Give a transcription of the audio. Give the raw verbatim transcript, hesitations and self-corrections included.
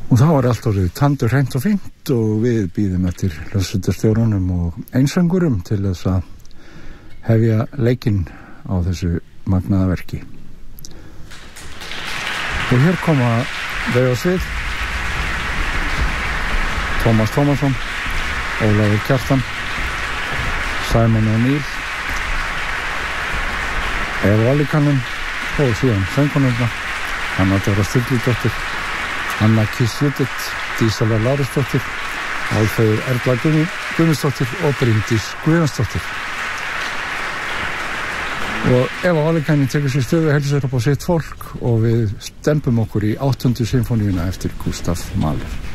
Og þá er allt orðið tandur hreint og fínt og við býðum eftir hljómsveitarstjóranum og einsangurum til þess að hefja leikinn á þessu magnaða verki. Og hér koma þau á svið, Tómas Tómasson, Ólafur Kjartan, Simon O'Neill, Eva Alikanen og síðan söngkonurna, Anna Dóra Sturludóttir, Anna Kiss Judith, Dísela Lárusdóttir, Álfheiður Erla Guðmundsdóttir og Bryndís Guðjónsdóttir. Og Eva Alikanen tekur sér stöðu, heldur sér upp á sitt fólk og við stempum okkur í áttundu sinfóníuna eftir Gustav Mahler.